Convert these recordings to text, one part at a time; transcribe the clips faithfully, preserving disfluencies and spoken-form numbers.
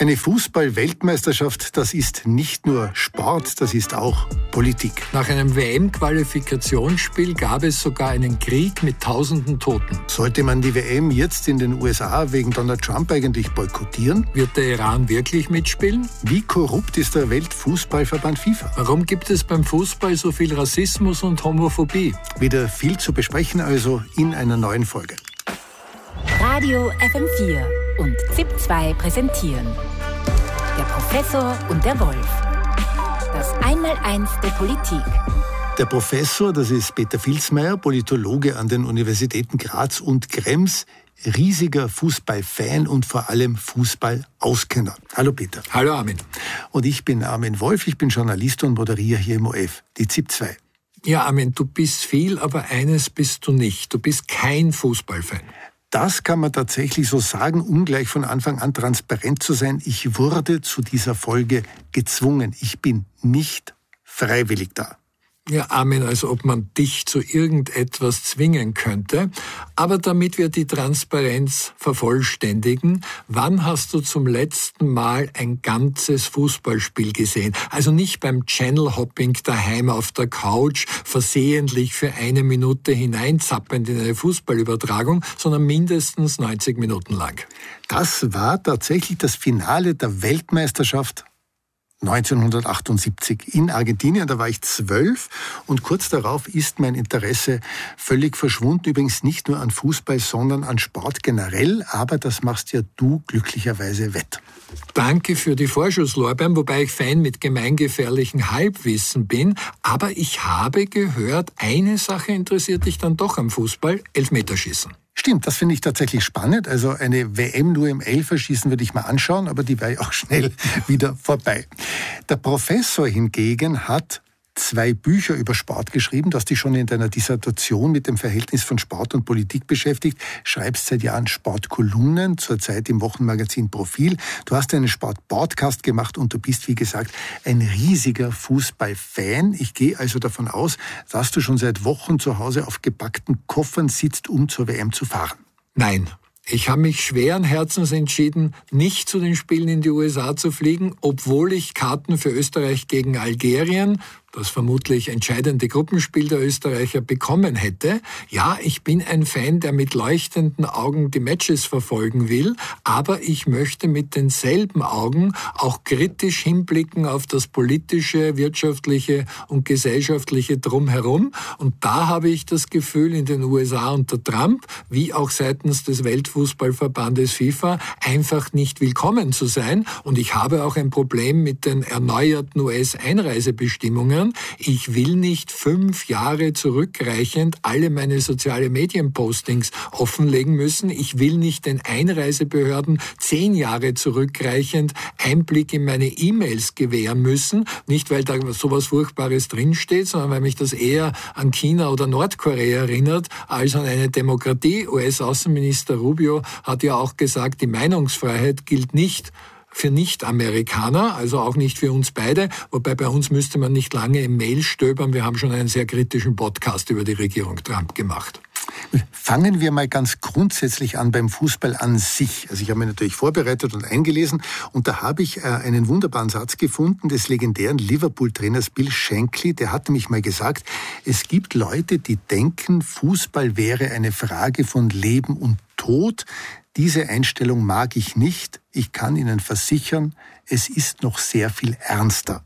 Eine Fußball-Weltmeisterschaft, das ist nicht nur Sport, das ist auch Politik. Nach einem W M-Qualifikationsspiel gab es sogar einen Krieg mit tausenden Toten. Sollte man die W M jetzt in den U S A wegen Donald Trump eigentlich boykottieren? Wird der Iran wirklich mitspielen? Wie korrupt ist der Weltfußballverband FIFA? Warum gibt es beim Fußball so viel Rassismus und Homophobie? Wieder viel zu besprechen also in einer neuen Folge. Radio F M vier und ZIP zwei präsentieren Der Professor und der Wolf. Das Einmaleins der Politik. Der Professor, das ist Peter Vilsmeier, Politologe an den Universitäten Graz und Krems, riesiger Fußballfan und vor allem Fußballauskenner. Hallo Peter. Hallo Armin. Und ich bin Armin Wolf, ich bin Journalist und moderiere hier im O F, die ZIP zwei. Ja Armin, du bist viel, aber eines bist du nicht. Du bist kein Fußballfan. Das kann man tatsächlich so sagen, um gleich von Anfang an transparent zu sein. Ich wurde zu dieser Folge gezwungen. Ich bin nicht freiwillig da. Ja, Armin, als ob man dich zu irgendetwas zwingen könnte. Aber damit wir die Transparenz vervollständigen, wann hast du zum letzten Mal ein ganzes Fußballspiel gesehen? Also nicht beim Channel-Hopping daheim auf der Couch, versehentlich für eine Minute hineinzappend in eine Fußballübertragung, sondern mindestens neunzig Minuten lang. Das war tatsächlich das Finale der Weltmeisterschaft neunzehnhundertachtundsiebzig in Argentinien, da war ich zwölf und kurz darauf ist mein Interesse völlig verschwunden. Übrigens nicht nur an Fußball, sondern an Sport generell, aber das machst ja du glücklicherweise wett. Danke für die Vorschusslorbeeren, wobei ich Fan mit gemeingefährlichem Halbwissen bin. Aber ich habe gehört, eine Sache interessiert dich dann doch am Fußball, Elfmeterschießen. Stimmt, das finde ich tatsächlich spannend. Also eine W M nur im Elferschießen würde ich mal anschauen, aber die wäre ja auch schnell wieder vorbei. Der Professor hingegen hat zwei Bücher über Sport geschrieben. Du hast dich schon in deiner Dissertation mit dem Verhältnis von Sport und Politik beschäftigt, schreibst seit Jahren Sportkolumnen, zurzeit im Wochenmagazin Profil. Du hast einen Sport-Podcast gemacht und du bist, wie gesagt, ein riesiger Fußballfan. Ich gehe also davon aus, dass du schon seit Wochen zu Hause auf gepackten Koffern sitzt, um zur W M zu fahren. Nein. Ich habe mich schweren Herzens entschieden, nicht zu den Spielen in die U S A zu fliegen, obwohl ich Karten für Österreich gegen Algerien, das vermutlich entscheidende Gruppenspiel der Österreicher, bekommen hätte. Ja, ich bin ein Fan, der mit leuchtenden Augen die Matches verfolgen will, aber ich möchte mit denselben Augen auch kritisch hinblicken auf das politische, wirtschaftliche und gesellschaftliche Drumherum. Und da habe ich das Gefühl, in den U S A unter Trump, wie auch seitens des Weltfußballverbandes FIFA, einfach nicht willkommen zu sein. Und ich habe auch ein Problem mit den erneuerten U S-Einreisebestimmungen. Ich will nicht fünf Jahre zurückreichend alle meine soziale Medienpostings offenlegen müssen. Ich will nicht den Einreisebehörden zehn Jahre zurückreichend Einblick in meine E-Mails gewähren müssen. Nicht, weil da sowas Furchtbares drinsteht, sondern weil mich das eher an China oder Nordkorea erinnert, als an eine Demokratie. U S-Außenminister Rubio hat ja auch gesagt, die Meinungsfreiheit gilt nicht für Nicht-Amerikaner, also auch nicht für uns beide, wobei bei uns müsste man nicht lange im Mail stöbern. Wir haben schon einen sehr kritischen Podcast über die Regierung Trump gemacht. Fangen wir mal ganz grundsätzlich an beim Fußball an sich. Also ich habe mich natürlich vorbereitet und eingelesen und da habe ich einen wunderbaren Satz gefunden des legendären Liverpool-Trainers Bill Shankly. Der hatte mich mal gesagt, es gibt Leute, die denken, Fußball wäre eine Frage von Leben und Tod. Diese Einstellung mag ich nicht. Ich kann Ihnen versichern, es ist noch sehr viel ernster.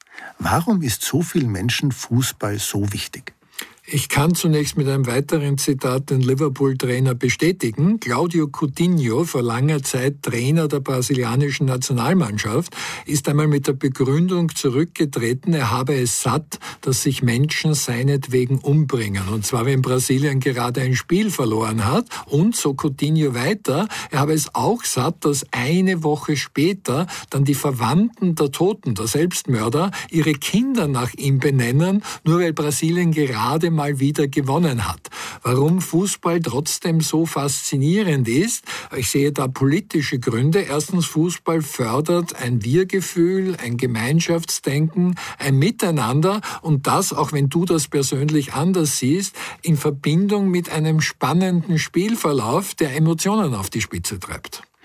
Warum ist so vielen Menschen Fußball so wichtig? Ich kann zunächst mit einem weiteren Zitat den Liverpool-Trainer bestätigen. Claudio Coutinho, vor langer Zeit Trainer der brasilianischen Nationalmannschaft, ist einmal mit der Begründung zurückgetreten, er habe es satt, dass sich Menschen seinetwegen umbringen. Und zwar, wenn Brasilien gerade ein Spiel verloren hat. Und, so Coutinho weiter, er habe es auch satt, dass eine Woche später dann die Verwandten der Toten, der Selbstmörder, ihre Kinder nach ihm benennen, nur weil Brasilien gerade mal wieder gewonnen hat. Warum Fußball trotzdem so faszinierend ist? Ich sehe da politische Gründe. Erstens, Fußball fördert ein Wir-Gefühl, ein Gemeinschaftsdenken, ein Miteinander und das, auch wenn du das persönlich anders siehst, in Verbindung mit einem spannenden Spielverlauf, der Emotionen auf die Spitze treibt.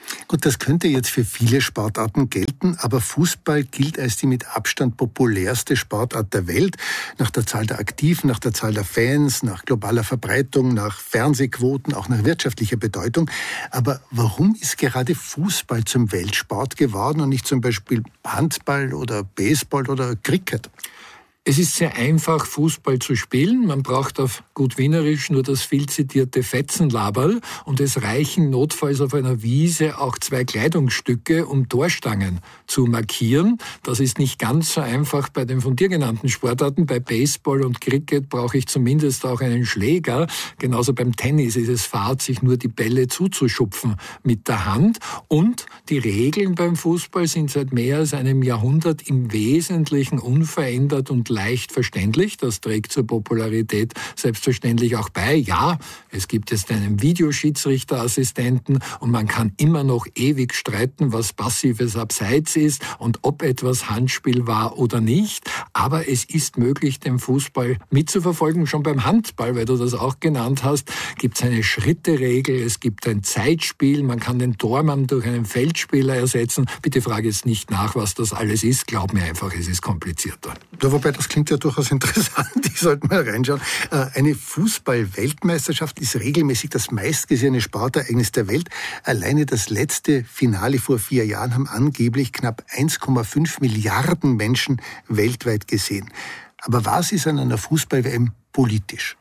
Gut, das könnte jetzt für viele Sportarten gelten, aber Fußball gilt als die mit Abstand populärste Sportart der Welt. Nach der Zahl der Aktiven, nach der Zahl der Fans, nach globaler Verbreitung, nach Fernsehquoten, auch nach wirtschaftlicher Bedeutung. Aber warum ist gerade Fußball zum Weltsport geworden und nicht zum Beispiel Handball oder Baseball oder Cricket? Es ist sehr einfach, Fußball zu spielen. Man braucht auf gut Wienerisch nur das viel zitierte Fetzenlaberl und es reichen notfalls auf einer Wiese auch zwei Kleidungsstücke, um Torstangen zu markieren. Das ist nicht ganz so einfach bei den von dir genannten Sportarten. Bei Baseball und Cricket brauche ich zumindest auch einen Schläger. Genauso beim Tennis ist es Fahrt, sich nur die Bälle zuzuschupfen mit der Hand. Und die Regeln beim Fußball sind seit mehr als einem Jahrhundert im Wesentlichen unverändert und leicht verständlich. Das trägt zur Popularität selbstverständlich auch bei. Ja, es gibt jetzt einen Videoschiedsrichterassistenten und man kann immer noch ewig streiten, was passives Abseits ist und ob etwas Handspiel war oder nicht. Aber es ist möglich, den Fußball mitzuverfolgen. Schon beim Handball, weil du das auch genannt hast, gibt es eine Schritteregel, es gibt ein Zeitspiel, man kann den Tormann durch einen Feldspieler ersetzen. Bitte frage jetzt nicht nach, was das alles ist. Glaub mir einfach, es ist komplizierter. Ja, wobei das klingt ja durchaus interessant. Ich sollte mal reinschauen. Eine Fußball-Weltmeisterschaft ist regelmäßig das meistgesehene Sportereignis der Welt. Alleine das letzte Finale vor vier Jahren haben angeblich knapp eins Komma fünf Milliarden Menschen weltweit gesehen. Aber was ist an einer Fußball-W M politisch?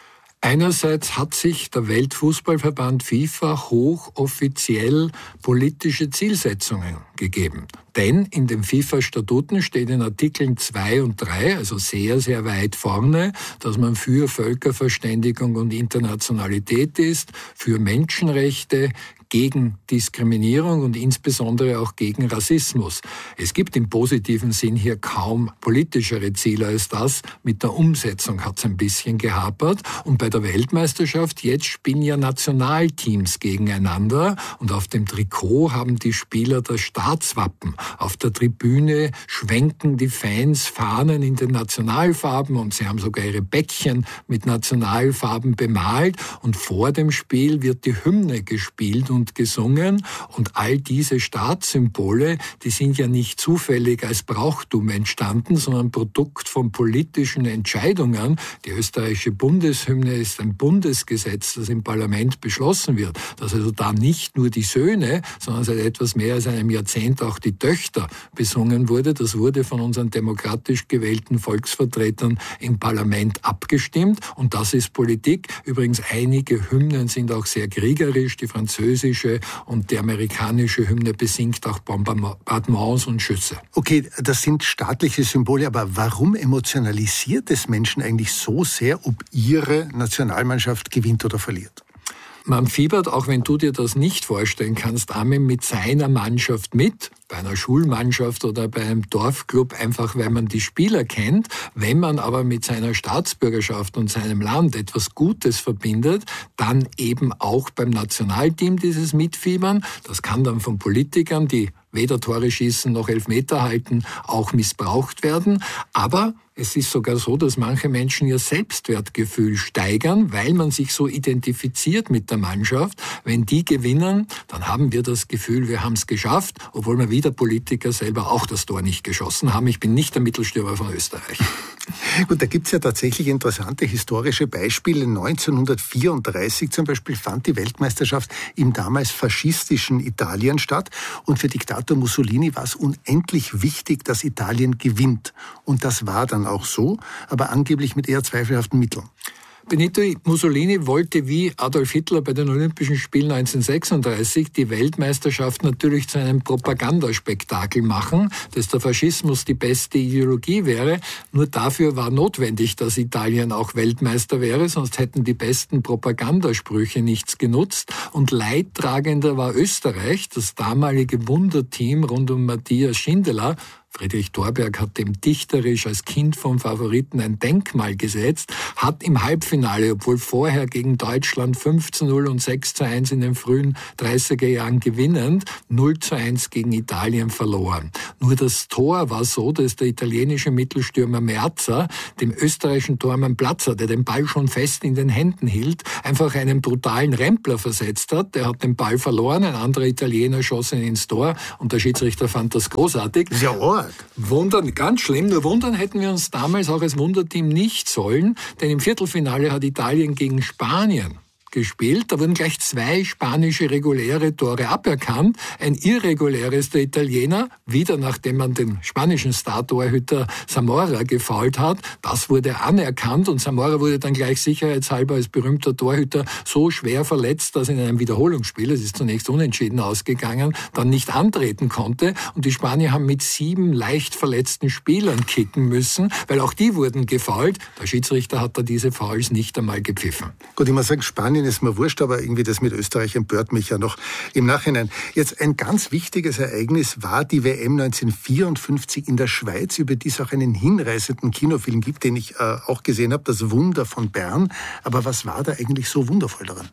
Einerseits hat sich der Weltfußballverband FIFA hochoffiziell politische Zielsetzungen gegeben. Denn in den FIFA-Statuten steht in Artikeln zwei und drei, also sehr, sehr weit vorne, dass man für Völkerverständigung und Internationalität ist, für Menschenrechte, gegen Diskriminierung und insbesondere auch gegen Rassismus. Es gibt im positiven Sinn hier kaum politischere Ziele als das. Mit der Umsetzung hat es ein bisschen gehapert. Und bei der Weltmeisterschaft, jetzt spielen ja Nationalteams gegeneinander und auf dem Trikot haben die Spieler das Staatswappen. Auf der Tribüne schwenken die Fans Fahnen in den Nationalfarben und sie haben sogar ihre Bäckchen mit Nationalfarben bemalt und vor dem Spiel wird die Hymne gespielt und gesungen und all diese Staatssymbole, die sind ja nicht zufällig als Brauchtum entstanden, sondern Produkt von politischen Entscheidungen. Die österreichische Bundeshymne ist ein Bundesgesetz, das im Parlament beschlossen wird, dass also da nicht nur die Söhne, sondern seit etwas mehr als einem Jahrzehnt auch die Töchter besungen wurde. Das wurde von unseren demokratisch gewählten Volksvertretern im Parlament abgestimmt und das ist Politik. Übrigens, einige Hymnen sind auch sehr kriegerisch, die französische und die amerikanische Hymne besingt auch Bombardements und Schüsse. Okay, das sind staatliche Symbole, aber warum emotionalisiert es Menschen eigentlich so sehr, ob ihre Nationalmannschaft gewinnt oder verliert? Man fiebert, auch wenn du dir das nicht vorstellen kannst, Armin, mit seiner Mannschaft mit, bei einer Schulmannschaft oder bei einem Dorfclub, einfach weil man die Spieler kennt. Wenn man aber mit seiner Staatsbürgerschaft und seinem Land etwas Gutes verbindet, dann eben auch beim Nationalteam dieses Mitfiebern. Das kann dann von Politikern, die weder Tore schießen noch Elfmeter halten, auch missbraucht werden. Aber es ist sogar so, dass manche Menschen ihr Selbstwertgefühl steigern, weil man sich so identifiziert mit der Mannschaft. Wenn die gewinnen, dann haben wir das Gefühl, wir haben es geschafft, obwohl wir wieder Politiker selber auch das Tor nicht geschossen haben. Ich bin nicht der Mittelstürmer von Österreich. Gut, da gibt's ja tatsächlich interessante historische Beispiele. neunzehnhundertvierunddreißig zum Beispiel fand die Weltmeisterschaft im damals faschistischen Italien statt. Und für Diktator Mussolini war es unendlich wichtig, dass Italien gewinnt. Und das war dann auch so, aber angeblich mit eher zweifelhaften Mitteln. Benito Mussolini wollte wie Adolf Hitler bei den Olympischen Spielen neunzehnhundertsechsunddreißig die Weltmeisterschaft natürlich zu einem Propagandaspektakel machen, dass der Faschismus die beste Ideologie wäre. Nur dafür war notwendig, dass Italien auch Weltmeister wäre, sonst hätten die besten Propagandasprüche nichts genutzt. Und leidtragender war Österreich, das damalige Wunderteam rund um Matthias Schindler. Friedrich Thorberg hat dem dichterisch als Kind vom Favoriten ein Denkmal gesetzt, hat im Halbfinale, obwohl vorher gegen Deutschland fünf zu null und sechs zu eins in den frühen dreißiger Jahren gewinnend, null zu eins gegen Italien verloren. Nur das Tor war so, dass der italienische Mittelstürmer Merzer dem österreichischen Tormann Platzer, der den Ball schon fest in den Händen hielt, einfach einen brutalen Rempler versetzt hat. Der hat den Ball verloren, ein anderer Italiener schoss ihn ins Tor und der Schiedsrichter fand das großartig. Das ist ja arg. Wundern, ganz schlimm. Nur wundern hätten wir uns damals auch als Wunderteam nicht sollen, denn im Viertelfinale hat Italien gegen Spanien gespielt. Da wurden gleich zwei spanische reguläre Tore aberkannt. Ein irreguläres der Italiener, wieder nachdem man den spanischen Star-Torhüter Zamora gefoult hat. Das wurde anerkannt und Zamora wurde dann gleich sicherheitshalber als berühmter Torhüter so schwer verletzt, dass in einem Wiederholungsspiel, es ist zunächst unentschieden ausgegangen, dann nicht antreten konnte. Und die Spanier haben mit sieben leicht verletzten Spielern kicken müssen, weil auch die wurden gefoult. Der Schiedsrichter hat da diese Fouls nicht einmal gepfiffen. Gut, ich muss sagen, Spanien ist mir wurscht, aber irgendwie das mit Österreich empört mich ja noch im Nachhinein. Jetzt ein ganz wichtiges Ereignis war die W M neunzehnhundertvierundfünfzig in der Schweiz, über die es auch einen hinreißenden Kinofilm gibt, den ich äh, auch gesehen habe, Das Wunder von Bern. Aber was war da eigentlich so wundervoll daran?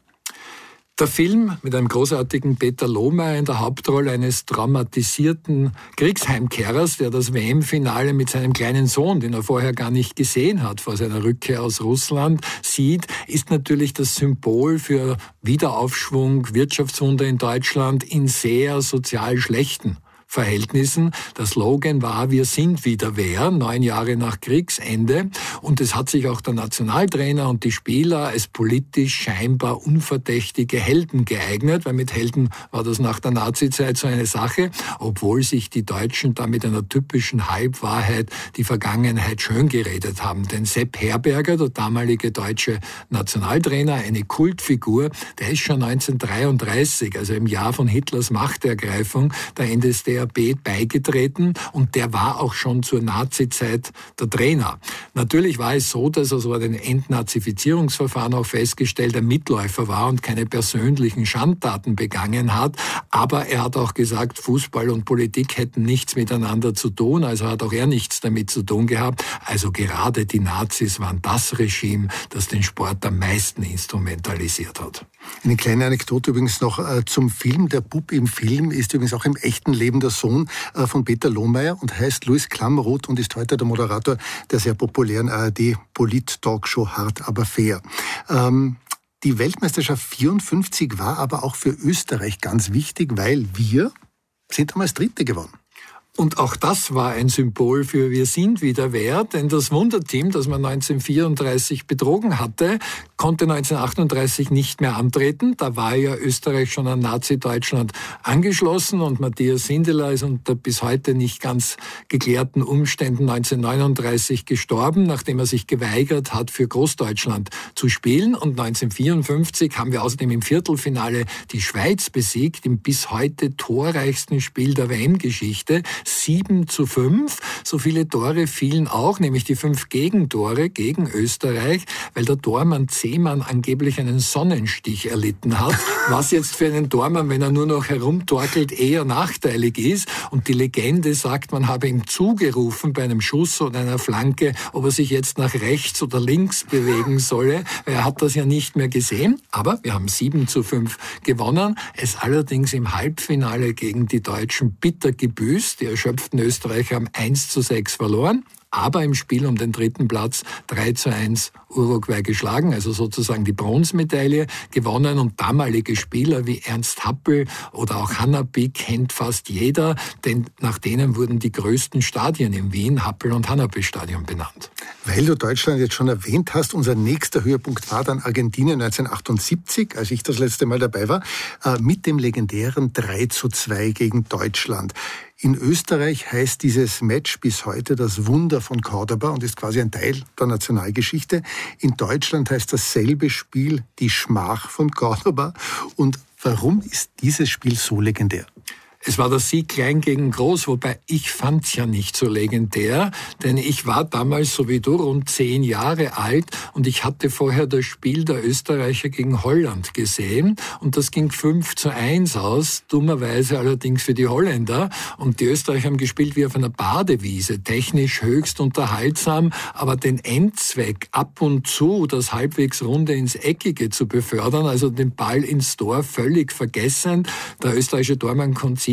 Der Film mit einem großartigen Peter Lohmeier in der Hauptrolle eines traumatisierten Kriegsheimkehrers, der das W M-Finale mit seinem kleinen Sohn, den er vorher gar nicht gesehen hat, vor seiner Rückkehr aus Russland, sieht, ist natürlich das Symbol für Wiederaufschwung, Wirtschaftswunder in Deutschland in sehr sozial schlechten Verhältnissen. Der Slogan war, wir sind wieder wer, neun Jahre nach Kriegsende. Und es hat sich auch der Nationaltrainer und die Spieler als politisch scheinbar unverdächtige Helden geeignet, weil mit Helden war das nach der Nazizeit so eine Sache, obwohl sich die Deutschen da mit einer typischen Halbwahrheit die Vergangenheit schön geredet haben. Denn Sepp Herberger, der damalige deutsche Nationaltrainer, eine Kultfigur, der ist schon neunzehnhundertdreiunddreißig, also im Jahr von Hitlers Machtergreifung, der N S D A B beigetreten und der war auch schon zur Nazizeit der Trainer. Natürlich war es so, dass er so ein Entnazifizierungsverfahren auch festgestellt, ein Mitläufer war und keine persönlichen Schandtaten begangen hat, aber er hat auch gesagt, Fußball und Politik hätten nichts miteinander zu tun, also hat auch er nichts damit zu tun gehabt. Also gerade die Nazis waren das Regime, das den Sport am meisten instrumentalisiert hat. Eine kleine Anekdote übrigens noch äh, zum Film. Der Bub im Film ist übrigens auch im echten Leben der Sohn äh, von Peter Lohmeier und heißt Louis Klamroth und ist heute der Moderator der sehr populären A R D-Polit-Talkshow Hart aber fair. Ähm, die Weltmeisterschaft vierundfünfzig war aber auch für Österreich ganz wichtig, weil wir sind damals Dritte geworden. Und auch das war ein Symbol für wir sind wieder wer, denn das Wunderteam, das man neunzehnhundertvierunddreißig betrogen hatte, konnte neunzehnhundertachtunddreißig nicht mehr antreten. Da war ja Österreich schon an Nazi-Deutschland angeschlossen und Matthias Sindelar ist unter bis heute nicht ganz geklärten Umständen neunzehnhundertneununddreißig gestorben, nachdem er sich geweigert hat, für Großdeutschland zu spielen. Und neunzehnhundertvierundfünfzig haben wir außerdem im Viertelfinale die Schweiz besiegt, im bis heute torreichsten Spiel der W M-Geschichte. sieben zu fünf. So viele Tore fielen auch, nämlich die fünf Gegentore gegen Österreich, weil der Tormann Zehmann angeblich einen Sonnenstich erlitten hat, was jetzt für einen Tormann, wenn er nur noch herumtorkelt, eher nachteilig ist. Und die Legende sagt, man habe ihm zugerufen bei einem Schuss oder einer Flanke, ob er sich jetzt nach rechts oder links bewegen solle. Er hat das ja nicht mehr gesehen, aber wir haben sieben zu fünf gewonnen. Es allerdings im Halbfinale gegen die Deutschen bitter gebüßt. Die erschöpften Österreicher haben eins zu sechs verloren, aber im Spiel um den dritten Platz drei zu eins Uruguay geschlagen, also sozusagen die Bronzemedaille gewonnen. Und damalige Spieler wie Ernst Happel oder auch Hanapi kennt fast jeder, denn nach denen wurden die größten Stadien in Wien, Happel- und Hanapi-Stadion, benannt. Weil du Deutschland jetzt schon erwähnt hast, unser nächster Höhepunkt war dann Argentinien neunzehnhundertachtundsiebzig, als ich das letzte Mal dabei war, mit dem legendären drei zu zwei gegen Deutschland. In Österreich heißt dieses Match bis heute das Wunder von Cordoba und ist quasi ein Teil der Nationalgeschichte. In Deutschland heißt dasselbe Spiel die Schmach von Cordoba. Und warum ist dieses Spiel so legendär? Es war der Sieg klein gegen groß, wobei ich fand's ja nicht so legendär, denn ich war damals so wie du rund zehn Jahre alt und ich hatte vorher das Spiel der Österreicher gegen Holland gesehen und das ging fünf zu eins aus, dummerweise allerdings für die Holländer, und die Österreicher haben gespielt wie auf einer Badewiese, technisch höchst unterhaltsam, aber den Endzweck ab und zu das halbwegs Runde ins Eckige zu befördern, also den Ball ins Tor völlig vergessen. Der österreichische Tormann konnte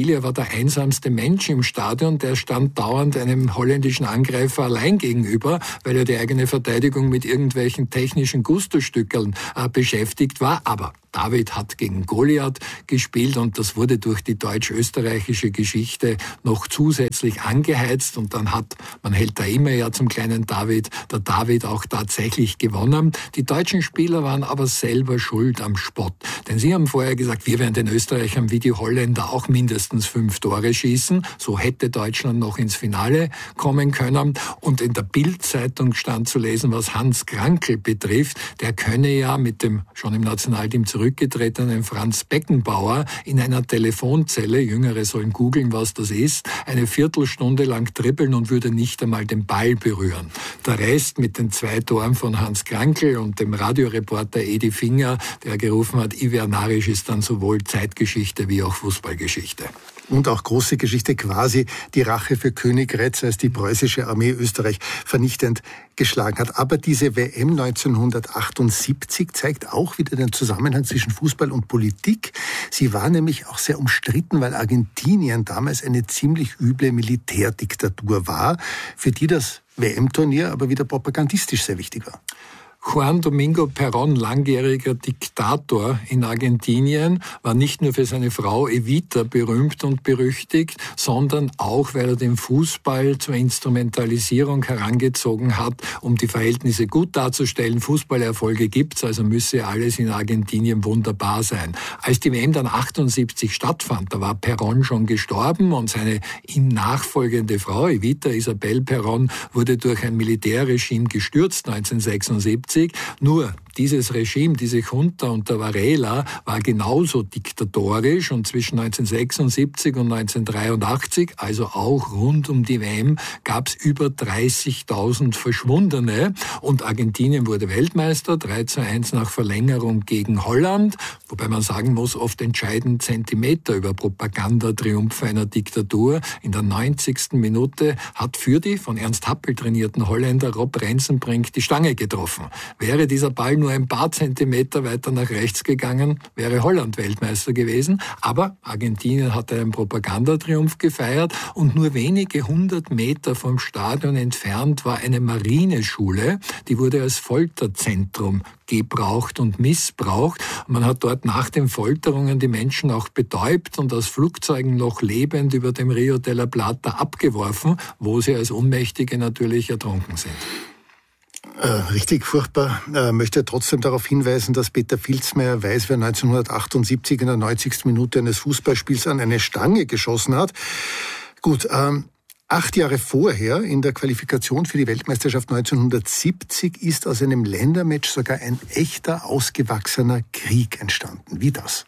Spiel. Er war der einsamste Mensch im Stadion. Der stand dauernd einem holländischen Angreifer allein gegenüber, weil er die eigene Verteidigung mit irgendwelchen technischen Gusto-Stückeln äh, beschäftigt war. Aber David hat gegen Goliath gespielt und das wurde durch die deutsch-österreichische Geschichte noch zusätzlich angeheizt und dann hat, man hält da immer ja zum kleinen David, der David auch tatsächlich gewonnen. Die deutschen Spieler waren aber selber schuld am Spott, denn sie haben vorher gesagt, wir werden den Österreichern wie die Holländer auch mindestens fünf Tore schießen, so hätte Deutschland noch ins Finale kommen können und in der Bild-Zeitung stand zu lesen, was Hans Krankl betrifft, der könne ja mit dem schon im Nationalteam zurück zurückgetretenen Franz Beckenbauer in einer Telefonzelle, Jüngere sollen googeln, was das ist, eine Viertelstunde lang trippeln und würde nicht einmal den Ball berühren. Der Rest mit den zwei Toren von Hans Krankl und dem Radioreporter Edi Finger, der gerufen hat, Ivernarisch ist dann sowohl Zeitgeschichte wie auch Fußballgeschichte. Und auch große Geschichte quasi die Rache für König Retz, als die preußische Armee Österreich vernichtend geschlagen hat. Aber diese W M neunzehnhundertachtundsiebzig zeigt auch wieder den Zusammenhang zwischen Fußball und Politik. Sie war nämlich auch sehr umstritten, weil Argentinien damals eine ziemlich üble Militärdiktatur war, für die das W M-Turnier aber wieder propagandistisch sehr wichtig war. Juan Domingo Perón, langjähriger Diktator in Argentinien, war nicht nur für seine Frau Evita berühmt und berüchtigt, sondern auch, weil er den Fußball zur Instrumentalisierung herangezogen hat, um die Verhältnisse gut darzustellen. Fußballerfolge gibt's, also müsse alles in Argentinien wunderbar sein. Als die W M dann achtundsiebzig stattfand, da war Perón schon gestorben und seine ihm nachfolgende Frau Evita Isabel Perón wurde durch ein Militärregime gestürzt neunzehnhundertsechsundsiebzig. Nur dieses Regime, diese Junta unter Varela war genauso diktatorisch und zwischen neunzehnhundertsechsundsiebzig und neunzehnhundertdreiundachtzig, also auch rund um die W M, gab es über dreißigtausend Verschwundene und Argentinien wurde Weltmeister, drei zu eins nach Verlängerung gegen Holland, wobei man sagen muss, oft entscheiden Zentimeter über Propagandatriumphe einer Diktatur. In der neunzigsten Minute hat für die von Ernst Happel trainierten Holländer Rob Rensenbrink die Stange getroffen. Wäre dieser Ball nur ein paar Zentimeter weiter nach rechts gegangen, wäre Holland Weltmeister gewesen. Aber Argentinien hat einen Propagandatriumph gefeiert und nur wenige hundert Meter vom Stadion entfernt war eine Marineschule. Die wurde als Folterzentrum gebraucht und missbraucht. Man hat dort nach den Folterungen die Menschen auch betäubt und aus Flugzeugen noch lebend über dem Rio de la Plata abgeworfen, wo sie als Ohnmächtige natürlich ertrunken sind. Äh, richtig furchtbar. Äh, möchte trotzdem darauf hinweisen, dass Peter Vilsmeier weiß, wer neunzehnhundertachtundsiebzig in der neunzigsten Minute eines Fußballspiels an eine Stange geschossen hat. Gut, ähm, acht Jahre vorher, in der Qualifikation für die Weltmeisterschaft neunzehnhundertsiebzig, ist aus einem Ländermatch sogar ein echter, ausgewachsener Krieg entstanden. Wie das?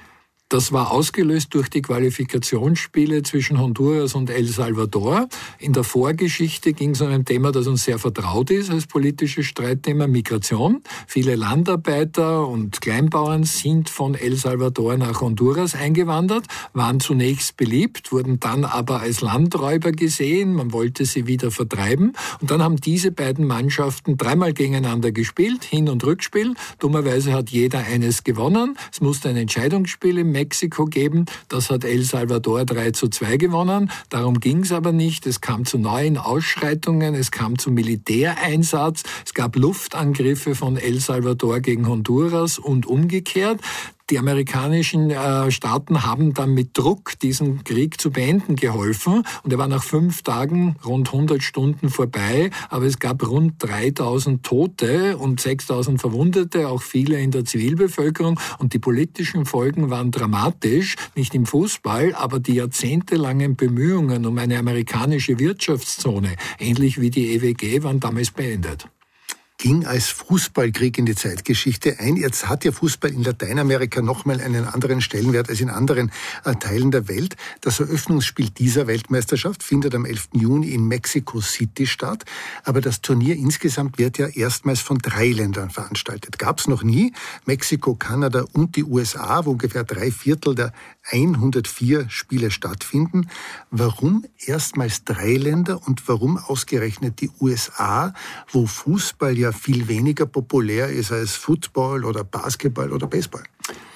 Das war ausgelöst durch die Qualifikationsspiele zwischen Honduras und El Salvador. In der Vorgeschichte ging es um ein Thema, das uns sehr vertraut ist als politisches Streitthema, Migration. Viele Landarbeiter und Kleinbauern sind von El Salvador nach Honduras eingewandert, waren zunächst beliebt, wurden dann aber als Landräuber gesehen. Man wollte sie wieder vertreiben. Und dann haben diese beiden Mannschaften dreimal gegeneinander gespielt, Hin- und Rückspiel. Dummerweise hat jeder eines gewonnen. Es musste ein Entscheidungsspiel im Mexiko geben. Das hat El Salvador drei zu zwei gewonnen. Darum ging es aber nicht. Es kam zu neuen Ausschreitungen, es kam zu Militäreinsatz, es gab Luftangriffe von El Salvador gegen Honduras und umgekehrt. Die amerikanischen äh, Staaten haben dann mit Druck diesen Krieg zu beenden geholfen und er war nach fünf Tagen rund hundert Stunden vorbei, aber es gab rund dreitausend Tote und sechstausend Verwundete, auch viele in der Zivilbevölkerung und die politischen Folgen waren dramatisch, nicht im Fußball, aber die jahrzehntelangen Bemühungen um eine amerikanische Wirtschaftszone, ähnlich wie die E W G, waren damals beendet. Ging als Fußballkrieg in die Zeitgeschichte ein. Jetzt hat ja Fußball in Lateinamerika nochmal einen anderen Stellenwert als in anderen äh, Teilen der Welt. Das Eröffnungsspiel dieser Weltmeisterschaft findet am elften Juni in Mexico City statt. Aber das Turnier insgesamt wird ja erstmals von drei Ländern veranstaltet. Gab es noch nie. Mexiko, Kanada und die U S A, wo ungefähr drei Viertel der hundertvier Spiele stattfinden. Warum erstmals drei Länder und warum ausgerechnet die U S A, wo Fußball ja viel weniger populär ist als Football oder Basketball oder Baseball? Das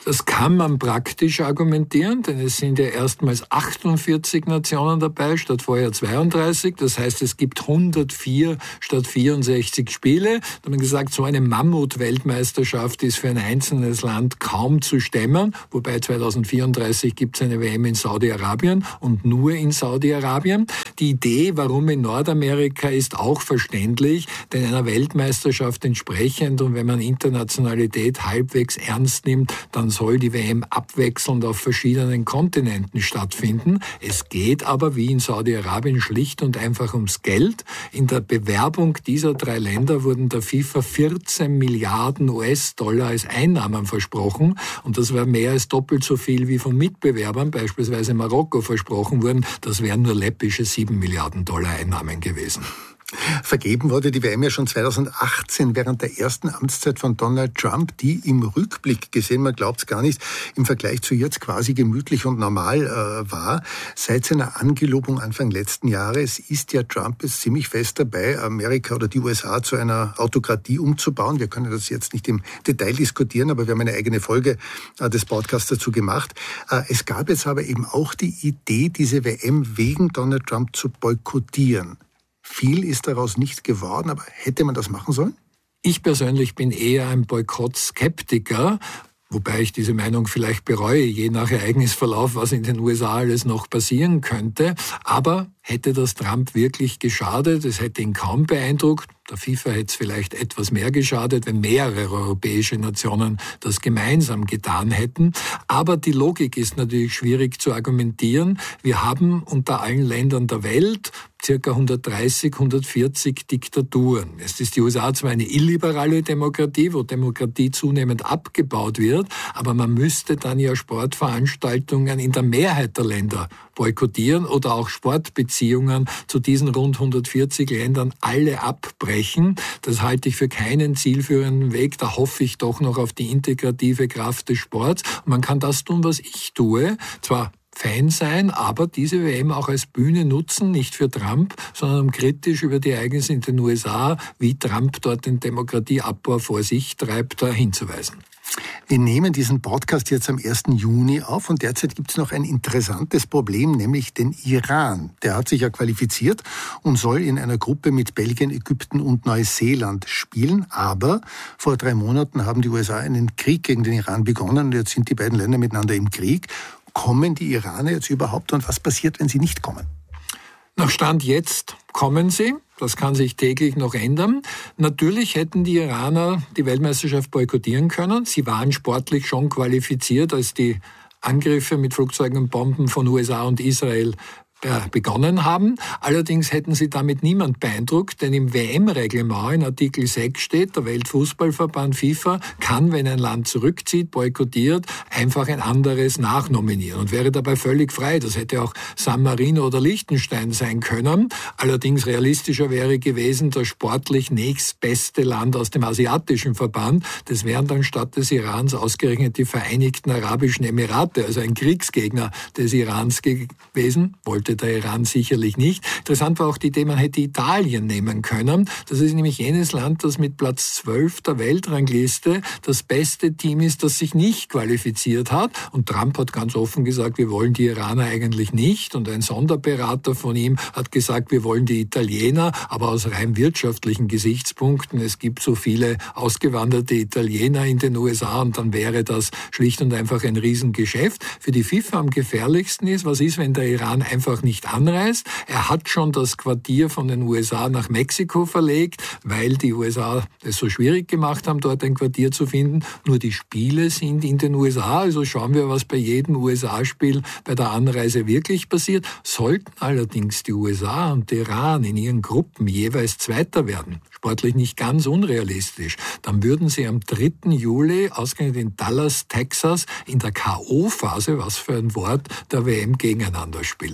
Das kann man praktisch argumentieren, denn es sind ja erstmals achtundvierzig Nationen dabei, statt vorher zweiunddreißig. Das heißt, es gibt hundertvier statt vierundsechzig Spiele. Da haben wir gesagt, so eine Mammut-Weltmeisterschaft ist für ein einzelnes Land kaum zu stemmen. Wobei zweitausendvierunddreißig gibt es eine W M in Saudi-Arabien und nur in Saudi-Arabien. Die Idee, warum in Nordamerika, ist auch verständlich, denn einer Weltmeisterschaft entsprechend, und wenn man Internationalität halbwegs ernst nimmt, dann soll die W M abwechselnd auf verschiedenen Kontinenten stattfinden. Es geht aber, wie in Saudi-Arabien, schlicht und einfach ums Geld. In der Bewerbung dieser drei Länder wurden der FIFA vierzehn Milliarden U S-Dollar als Einnahmen versprochen. Und das war mehr als doppelt so viel wie von Mitbewerbern, beispielsweise Marokko, versprochen wurden. Das wären nur läppische sieben Milliarden Dollar Einnahmen gewesen. Vergeben wurde die W M ja schon zweitausendachtzehn während der ersten Amtszeit von Donald Trump, die im Rückblick gesehen, man glaubt es gar nicht, im Vergleich zu jetzt quasi gemütlich und normal äh, war. Seit seiner Angelobung Anfang letzten Jahres ist ja Trump jetzt ziemlich fest dabei, Amerika oder die U S A zu einer Autokratie umzubauen. Wir können das jetzt nicht im Detail diskutieren, aber wir haben eine eigene Folge äh, des Podcasts dazu gemacht. Äh, es gab jetzt aber eben auch die Idee, diese W M wegen Donald Trump zu boykottieren. Viel ist daraus nicht geworden, aber hätte man das machen sollen? Ich persönlich bin eher ein Boykott-Skeptiker, wobei ich diese Meinung vielleicht bereue, je nach Ereignisverlauf, was in den U S A alles noch passieren könnte. Aber hätte das Trump wirklich geschadet? Es hätte ihn kaum beeindruckt. Der FIFA hätte es vielleicht etwas mehr geschadet, wenn mehrere europäische Nationen das gemeinsam getan hätten. Aber die Logik ist natürlich schwierig zu argumentieren. Wir haben unter allen Ländern der Welt circa hundertdreißig, hundertvierzig Diktaturen. Es ist die U S A zwar eine illiberale Demokratie, wo Demokratie zunehmend abgebaut wird, aber man müsste dann ja Sportveranstaltungen in der Mehrheit der Länder boykottieren oder auch Sportbeziehungen zu diesen rund hundertvierzig Ländern alle abbrechen. Das halte ich für keinen zielführenden Weg. Da hoffe ich doch noch auf die integrative Kraft des Sports. Und man kann das tun, was ich tue. Zwar Fan sein, aber diese W M auch als Bühne nutzen, nicht für Trump, sondern um kritisch über die Ereignisse in den U S A, wie Trump dort den Demokratieabbau vor sich treibt, da hinzuweisen. Wir nehmen diesen Podcast jetzt am ersten Juni auf und derzeit gibt es noch ein interessantes Problem, nämlich den Iran. Der hat sich ja qualifiziert und soll in einer Gruppe mit Belgien, Ägypten und Neuseeland spielen. Aber vor drei Monaten haben die U S A einen Krieg gegen den Iran begonnen und jetzt sind die beiden Länder miteinander im Krieg. Kommen die Iraner jetzt überhaupt und was passiert, wenn sie nicht kommen? Nach Stand jetzt kommen sie. Das kann sich täglich noch ändern. Natürlich hätten die Iraner die Weltmeisterschaft boykottieren können. Sie waren sportlich schon qualifiziert, als die Angriffe mit Flugzeugen und Bomben von U S A und Israel begonnen haben. Allerdings hätten sie damit niemand beeindruckt, denn im W M-Reglement in Artikel sechs steht, der Weltfußballverband FIFA kann, wenn ein Land zurückzieht, boykottiert, einfach ein anderes nachnominieren und wäre dabei völlig frei. Das hätte auch San Marino oder Liechtenstein sein können. Allerdings realistischer wäre gewesen, das sportlich nächstbeste Land aus dem asiatischen Verband. Das wären dann statt des Irans ausgerechnet die Vereinigten Arabischen Emirate, also ein Kriegsgegner des Irans gewesen. Wollte der Iran sicherlich nicht. Interessant war auch die Idee, man hätte Italien nehmen können. Das ist nämlich jenes Land, das mit Platz zwölf der Weltrangliste das beste Team ist, das sich nicht qualifiziert hat. Und Trump hat ganz offen gesagt, wir wollen die Iraner eigentlich nicht. Und ein Sonderberater von ihm hat gesagt, wir wollen die Italiener, aber aus rein wirtschaftlichen Gesichtspunkten. Es gibt so viele ausgewanderte Italiener in den U S A und dann wäre das schlicht und einfach ein Riesengeschäft. Für die FIFA am gefährlichsten ist, was ist, wenn der Iran einfach nicht anreist. Er hat schon das Quartier von den U S A nach Mexiko verlegt, weil die U S A es so schwierig gemacht haben, dort ein Quartier zu finden. Nur die Spiele sind in den U S A, also schauen wir, was bei jedem U S A-Spiel bei der Anreise wirklich passiert. Sollten allerdings die U S A und der Iran in ihren Gruppen jeweils Zweiter werden, sportlich nicht ganz unrealistisch, dann würden sie am dritten Juli, ausgerechnet in Dallas, Texas, in der K O-Phase, was für ein Wort, der W M gegeneinander spielen.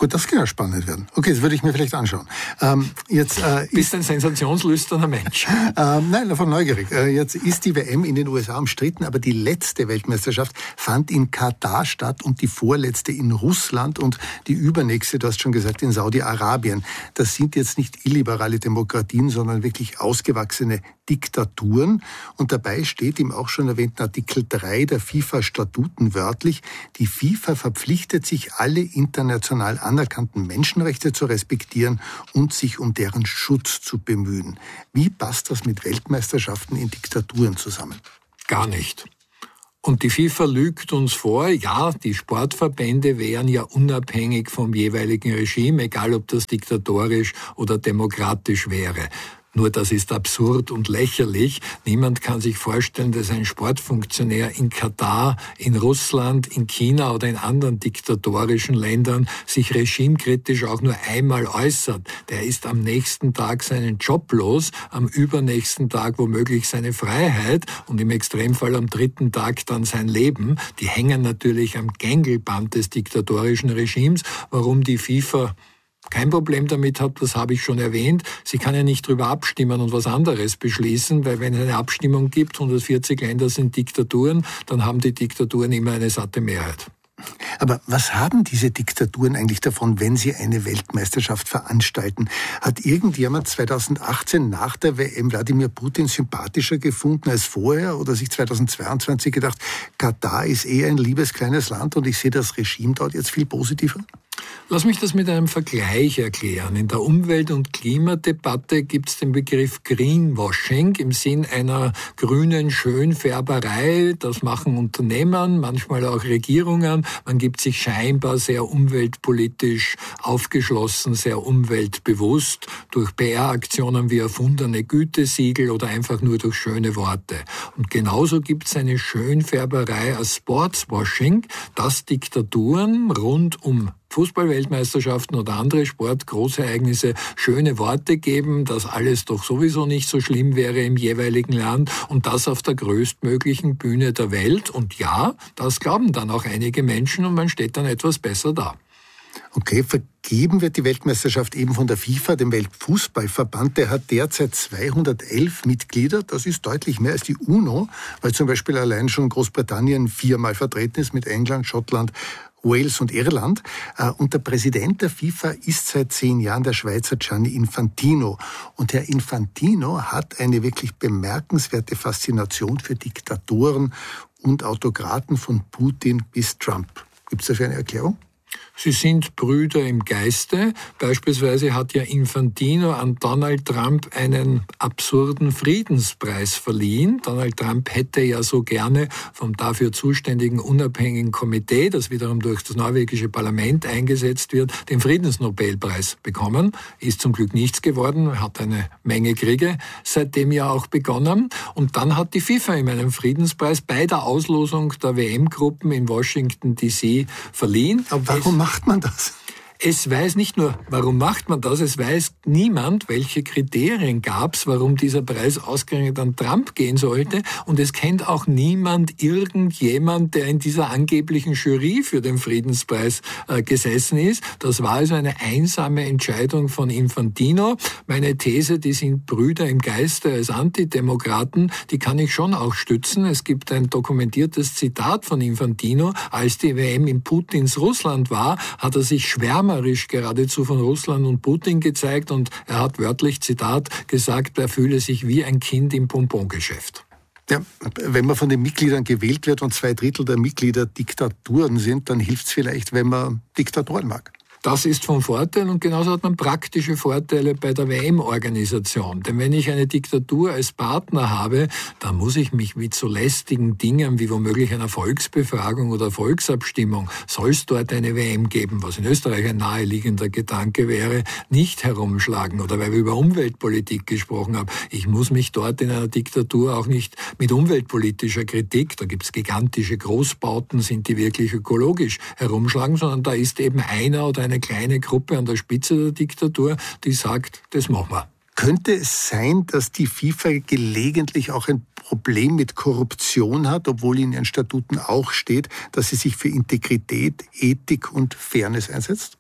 Gut, das kann ja spannend werden. Okay, das würde ich mir vielleicht anschauen. Ähm, jetzt, äh, Bist ein sensationslüsterner Mensch. Ähm, nein, davon neugierig. Äh, jetzt ist die W M in den U S A umstritten, aber die letzte Weltmeisterschaft fand in Katar statt und die vorletzte in Russland und die übernächste, du hast schon gesagt, in Saudi-Arabien. Das sind jetzt nicht illiberale Demokratien, sondern wirklich ausgewachsene Diktaturen. Und dabei steht im auch schon erwähnten Artikel drei der FIFA-Statuten wörtlich, die FIFA verpflichtet sich, alle international anerkannten Menschenrechte zu respektieren und sich um deren Schutz zu bemühen. Wie passt das mit Weltmeisterschaften in Diktaturen zusammen? Gar nicht. Und die FIFA lügt uns vor, ja, die Sportverbände wären ja unabhängig vom jeweiligen Regime, egal ob das diktatorisch oder demokratisch wäre. Nur das ist absurd und lächerlich. Niemand kann sich vorstellen, dass ein Sportfunktionär in Katar, in Russland, in China oder in anderen diktatorischen Ländern sich regimekritisch auch nur einmal äußert. Der ist am nächsten Tag seinen Job los, am übernächsten Tag womöglich seine Freiheit und im Extremfall am dritten Tag dann sein Leben. Die hängen natürlich am Gängelband des diktatorischen Regimes. Warum die FIFA kein Problem damit hat, das habe ich schon erwähnt. Sie kann ja nicht drüber abstimmen und was anderes beschließen, weil wenn es eine Abstimmung gibt, hundertvierzig Länder sind Diktaturen, dann haben die Diktaturen immer eine satte Mehrheit. Aber was haben diese Diktaturen eigentlich davon, wenn sie eine Weltmeisterschaft veranstalten? Hat irgendjemand zweitausendachtzehn nach der W M Wladimir Putin sympathischer gefunden als vorher oder sich zweitausendzweiundzwanzig gedacht, Katar ist eher ein liebes kleines Land und ich sehe das Regime dort jetzt viel positiver? Lass mich das mit einem Vergleich erklären. In der Umwelt- und Klimadebatte gibt es den Begriff Greenwashing im Sinn einer grünen Schönfärberei. Das machen Unternehmen, manchmal auch Regierungen. Man gibt sich scheinbar sehr umweltpolitisch aufgeschlossen, sehr umweltbewusst durch P R-Aktionen wie erfundene Gütesiegel oder einfach nur durch schöne Worte. Und genauso gibt es eine Schönfärberei als Sportswashing, dass Diktaturen rund um Fußball-Weltmeisterschaften oder andere Sportgroßereignisse schöne Worte geben, dass alles doch sowieso nicht so schlimm wäre im jeweiligen Land und das auf der größtmöglichen Bühne der Welt. Und ja, das glauben dann auch einige Menschen und man steht dann etwas besser da. Okay, vergeben wird die Weltmeisterschaft eben von der FIFA, dem Weltfußballverband. Der hat derzeit zweihundertelf Mitglieder. Das ist deutlich mehr als die UNO, weil zum Beispiel allein schon Großbritannien viermal vertreten ist mit England, Schottland, Wales und Irland. Und der Präsident der FIFA ist seit zehn Jahren der Schweizer Gianni Infantino. Und Herr Infantino hat eine wirklich bemerkenswerte Faszination für Diktatoren und Autokraten von Putin bis Trump. Gibt es dafür eine Erklärung? Sie sind Brüder im Geiste. Beispielsweise hat ja Infantino an Donald Trump einen absurden Friedenspreis verliehen. Donald Trump hätte ja so gerne vom dafür zuständigen unabhängigen Komitee, das wiederum durch das norwegische Parlament eingesetzt wird, den Friedensnobelpreis bekommen. Ist zum Glück nichts geworden, hat eine Menge Kriege seitdem ja auch begonnen. Und dann hat die FIFA ihm einen Friedenspreis bei der Auslosung der W M-Gruppen in Washington D C verliehen. Aber warum macht man das? Es weiß nicht nur, warum macht man das, es weiß niemand, welche Kriterien gab es, warum dieser Preis ausgerechnet an Trump gehen sollte. Und es kennt auch niemand irgendjemand, der in dieser angeblichen Jury für den Friedenspreis äh, gesessen ist. Das war also eine einsame Entscheidung von Infantino. Meine These, die sind Brüder im Geiste als Antidemokraten, die kann ich schon auch stützen. Es gibt ein dokumentiertes Zitat von Infantino. Als die W M in Putins Russland war, hat er sich schwärmerisch geradezu von Russland und Putin gezeigt und er hat wörtlich, Zitat, gesagt, er fühle sich wie ein Kind im Bonbongeschäft. Ja, wenn man von den Mitgliedern gewählt wird und zwei Drittel der Mitglieder Diktaturen sind, dann hilft es vielleicht, wenn man Diktatoren mag. Das ist von Vorteil und genauso hat man praktische Vorteile bei der W M-Organisation. Denn wenn ich eine Diktatur als Partner habe, dann muss ich mich mit so lästigen Dingen wie womöglich einer Volksbefragung oder Volksabstimmung, soll es dort eine W M geben, was in Österreich ein naheliegender Gedanke wäre, nicht herumschlagen. Oder weil wir über Umweltpolitik gesprochen haben. Ich muss mich dort in einer Diktatur auch nicht mit umweltpolitischer Kritik, da gibt es gigantische Großbauten, sind die wirklich ökologisch, herumschlagen, sondern da ist eben einer oder eine eine kleine Gruppe an der Spitze der Diktatur, die sagt, das machen wir. Könnte es sein, dass die FIFA gelegentlich auch ein Problem mit Korruption hat, obwohl in ihren Statuten auch steht, dass sie sich für Integrität, Ethik und Fairness einsetzt?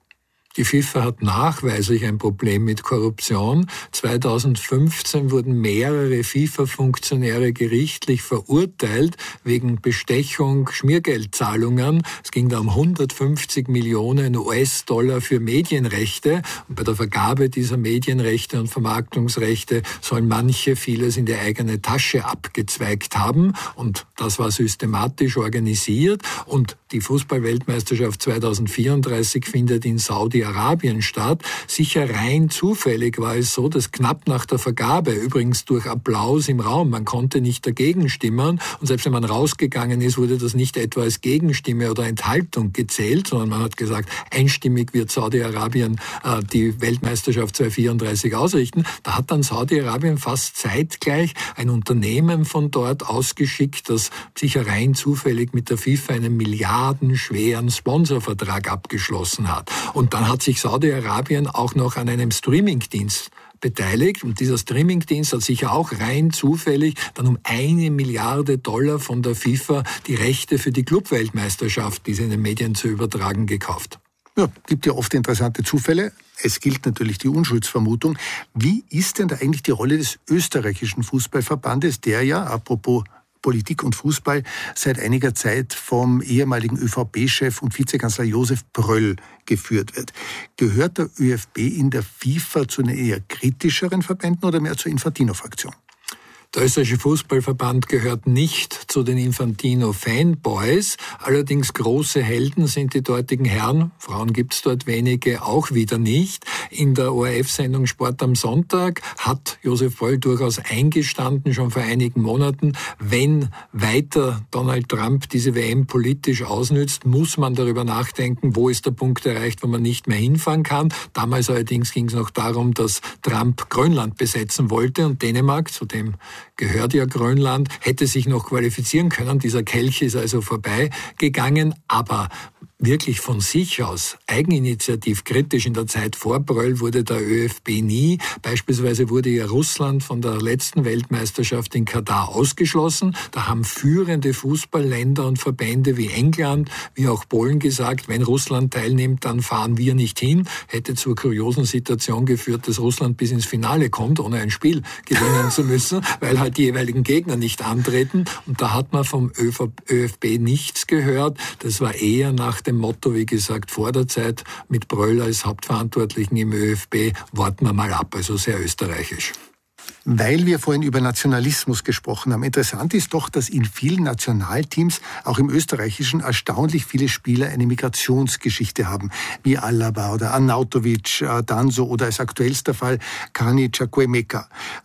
Die FIFA hat nachweislich ein Problem mit Korruption. zweitausendfünfzehn wurden mehrere FIFA-Funktionäre gerichtlich verurteilt wegen Bestechung, Schmiergeldzahlungen. Es ging da um hundertfünfzig Millionen U S-Dollar für Medienrechte. Und bei der Vergabe dieser Medienrechte und Vermarktungsrechte sollen manche vieles in die eigene Tasche abgezweigt haben. Und das war systematisch organisiert. Und die Fußball-Weltmeisterschaft zweitausendvierunddreißig findet in Saudi-Arabien statt. Sicher rein zufällig war es so, dass knapp nach der Vergabe, übrigens durch Applaus im Raum, man konnte nicht dagegen stimmen und selbst wenn man rausgegangen ist, wurde das nicht etwa als Gegenstimme oder Enthaltung gezählt, sondern man hat gesagt, einstimmig wird Saudi-Arabien äh, die Weltmeisterschaft zweitausendvierunddreißig ausrichten. Da hat dann Saudi-Arabien fast zeitgleich ein Unternehmen von dort ausgeschickt, das sicher rein zufällig mit der FIFA einen milliardenschweren Sponsorvertrag abgeschlossen hat. Und dann hat sich Saudi-Arabien auch noch an einem Streamingdienst beteiligt. Und dieser Streamingdienst hat sicher auch rein zufällig dann um eine Milliarde Dollar von der FIFA die Rechte für die Clubweltmeisterschaft, diese in den Medien zu übertragen, gekauft. Ja, gibt ja oft interessante Zufälle. Es gilt natürlich die Unschuldsvermutung. Wie ist denn da eigentlich die Rolle des österreichischen Fußballverbandes, der ja, apropos Politik und Fußball, seit einiger Zeit vom ehemaligen ÖVP-Chef und Vizekanzler Josef Bröll geführt wird? Gehört der ÖFB in der FIFA zu den eher kritischeren Verbänden oder mehr zur Infantino-Fraktion? Der österreichische Fußballverband gehört nicht zu den Infantino-Fanboys. Allerdings große Helden sind die dortigen Herren. Frauen gibt es dort wenige, auch wieder nicht. In der O R F-Sendung Sport am Sonntag hat Josef Bröll durchaus eingestanden, schon vor einigen Monaten, wenn weiter Donald Trump diese W M politisch ausnützt, muss man darüber nachdenken, wo ist der Punkt erreicht, wo man nicht mehr hinfahren kann. Damals allerdings ging es noch darum, dass Trump Grönland besetzen wollte und Dänemark, zu dem gehört ja Grönland, hätte sich noch qualifizieren können. Dieser Kelch ist also vorbeigegangen, aber wirklich von sich aus eigeninitiativ kritisch in der Zeit vor Bröll wurde der ÖFB nie. Beispielsweise wurde ja Russland von der letzten Weltmeisterschaft in Katar ausgeschlossen. Da haben führende Fußballländer und Verbände wie England, wie auch Polen gesagt, wenn Russland teilnimmt, dann fahren wir nicht hin. Hätte zur kuriosen Situation geführt, dass Russland bis ins Finale kommt, ohne ein Spiel gewinnen zu müssen, weil halt die jeweiligen Gegner nicht antreten. Und da hat man vom ÖFB nichts gehört. Das war eher nach dem Motto, wie gesagt, vor der Zeit mit Bröll als Hauptverantwortlichen im ÖFB, warten wir mal ab, also sehr österreichisch. Weil wir vorhin über Nationalismus gesprochen haben. Interessant ist doch, dass in vielen Nationalteams, auch im österreichischen, erstaunlich viele Spieler eine Migrationsgeschichte haben, wie Alaba oder Arnautovic, Danso oder als aktuellster Fall Kani Chukwuemeka.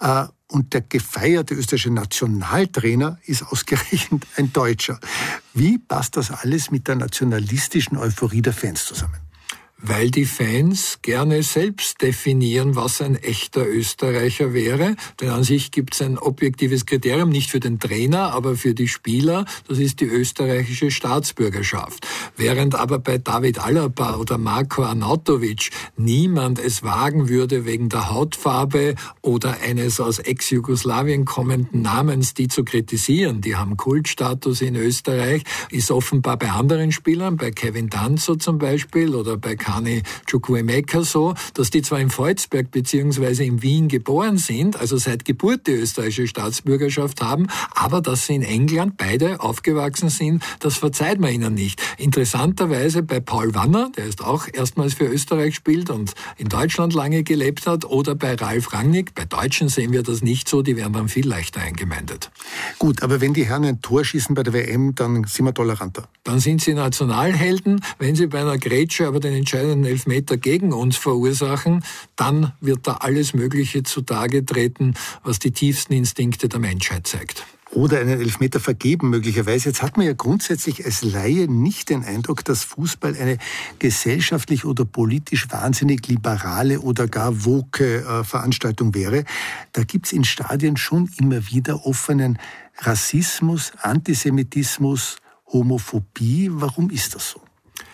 Und der gefeierte österreichische Nationaltrainer ist ausgerechnet ein Deutscher. Wie passt das alles mit der nationalistischen Euphorie der Fans zusammen? Weil die Fans gerne selbst definieren, was ein echter Österreicher wäre. Denn an sich gibt es ein objektives Kriterium, nicht für den Trainer, aber für die Spieler. Das ist die österreichische Staatsbürgerschaft. Während aber bei David Alaba oder Marko Arnautovic niemand es wagen würde, wegen der Hautfarbe oder eines aus Ex-Jugoslawien kommenden Namens die zu kritisieren. Die haben Kultstatus in Österreich, ist offenbar bei anderen Spielern, bei Kevin Danso zum Beispiel oder bei Kani Chukwuemeka so, dass die zwar in Volzberg bzw. in Wien geboren sind, also seit Geburt die österreichische Staatsbürgerschaft haben, aber dass sie in England beide aufgewachsen sind, das verzeiht man ihnen nicht. Interessanterweise bei Paul Wanner, der ist auch erstmals für Österreich spielt und in Deutschland lange gelebt hat, oder bei Ralf Rangnick, bei Deutschen sehen wir das nicht so, die werden dann viel leichter eingemeindet. Gut, aber wenn die Herren ein Tor schießen bei der W M, dann sind wir toleranter. Dann sind sie Nationalhelden. Wenn sie bei einer Grätsche aber den entscheidenden Elfmeter gegen uns verursachen, dann wird da alles Mögliche zutage treten, was die tiefsten Instinkte der Menschheit zeigt. Oder einen Elfmeter vergeben möglicherweise. Jetzt hat man ja grundsätzlich als Laie nicht den Eindruck, dass Fußball eine gesellschaftlich oder politisch wahnsinnig liberale oder gar woke äh, Veranstaltung wäre. Da gibt es in Stadien schon immer wieder offenen Rassismus, Antisemitismus, Homophobie. Warum ist das so?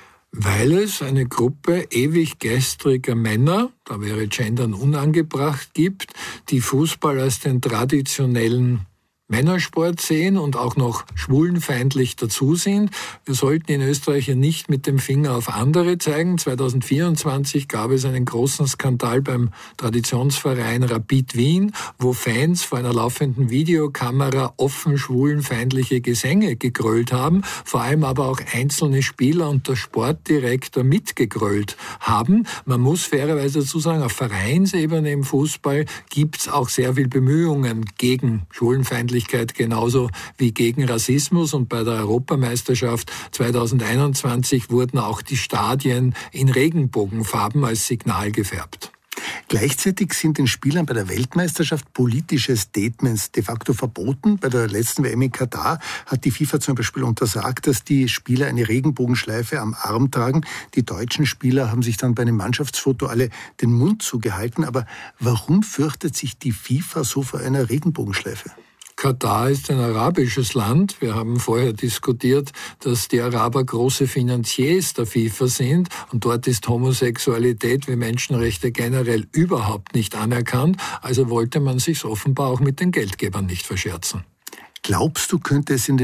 Weil es eine Gruppe ewig gestriger Männer, da wäre Gendern unangebracht, gibt, die Fußball als den traditionellen Männersport sehen und auch noch schwulenfeindlich dazu sind. Wir sollten in Österreich ja nicht mit dem Finger auf andere zeigen. zweitausendvierundzwanzig gab es einen großen Skandal beim Traditionsverein Rapid Wien, wo Fans vor einer laufenden Videokamera offen schwulenfeindliche Gesänge gegrölt haben, vor allem aber auch einzelne Spieler und der Sportdirektor mitgegrölt haben. Man muss fairerweise dazu sagen, auf Vereinsebene im Fußball gibt es auch sehr viel Bemühungen gegen Schwulenfeindlichkeit, genauso wie gegen Rassismus. Und bei der Europameisterschaft zweitausendeinundzwanzig wurden auch die Stadien in Regenbogenfarben als Signal gefärbt. Gleichzeitig sind den Spielern bei der Weltmeisterschaft politische Statements de facto verboten. Bei der letzten W M in Katar hat die FIFA zum Beispiel untersagt, dass die Spieler eine Regenbogenschleife am Arm tragen. Die deutschen Spieler haben sich dann bei einem Mannschaftsfoto alle den Mund zugehalten. Aber warum fürchtet sich die FIFA so vor einer Regenbogenschleife? Katar ist ein arabisches Land. Wir haben vorher diskutiert, dass die Araber große Finanziers der FIFA sind. Und dort ist Homosexualität wie Menschenrechte generell überhaupt nicht anerkannt. Also wollte man sich offenbar auch mit den Geldgebern nicht verscherzen. Glaubst du, könnte es in den